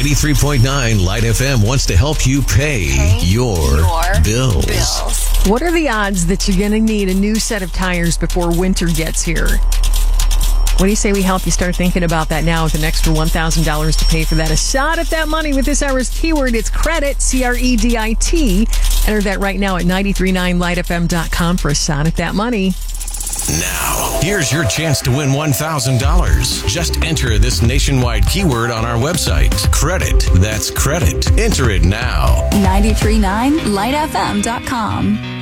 93.9 Light FM wants to help you pay your bills. What are the odds that you're going to need a new set of tires before winter gets here? What do you say we help you start thinking about that now with an extra $1,000 to pay for that? A shot at that money with this hour's keyword. It's credit, CREDIT. Enter that right now at 939lightfm.com for a shot at that money. Now, here's your chance to win $1,000. Just enter this nationwide keyword on our website. Credit. That's credit. Enter it now. 939lightfm.com.